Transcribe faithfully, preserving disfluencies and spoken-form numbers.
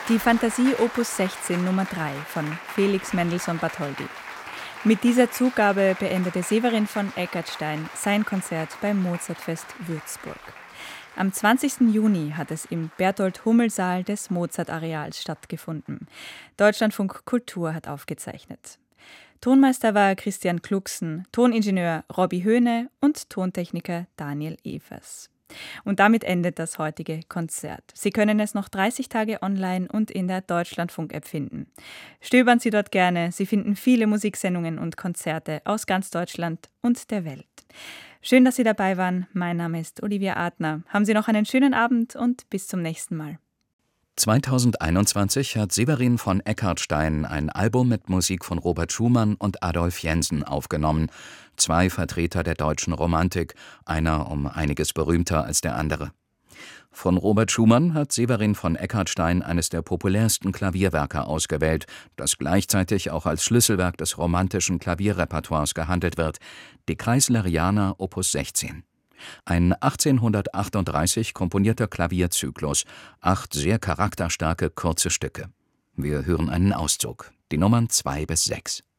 Die Fantasie Opus sechzehn Nummer drei von Felix Mendelssohn Bartholdy. Mit dieser Zugabe beendete Severin von Eckartstein sein Konzert beim Mozartfest Würzburg. Am zwanzigsten Juni hat es im Berthold-Hummel-Saal des Mozart-Areals stattgefunden. Deutschlandfunk Kultur hat aufgezeichnet. Tonmeister war Christian Klucksen, Toningenieur Robby Höhne und Tontechniker Daniel Evers. Und damit endet das heutige Konzert. Sie können es noch dreißig Tage online und in der Deutschlandfunk-App finden. Stöbern Sie dort gerne, Sie finden viele Musiksendungen und Konzerte aus ganz Deutschland und der Welt. Schön, dass Sie dabei waren. Mein Name ist Olivia Adner. Haben Sie noch einen schönen Abend und bis zum nächsten Mal. zweitausendeinundzwanzig hat Severin von Eckartstein ein Album mit Musik von Robert Schumann und Adolf Jensen aufgenommen. Zwei Vertreter der deutschen Romantik, einer um einiges berühmter als der andere. Von Robert Schumann hat Severin von Eckartstein eines der populärsten Klavierwerke ausgewählt, das gleichzeitig auch als Schlüsselwerk des romantischen Klavierrepertoires gehandelt wird, die Kreisleriana Opus sechzehn. Ein achtzehnhundertachtunddreißig komponierter Klavierzyklus, acht sehr charakterstarke kurze Stücke. Wir hören einen Auszug, die Nummern zwei bis sechs.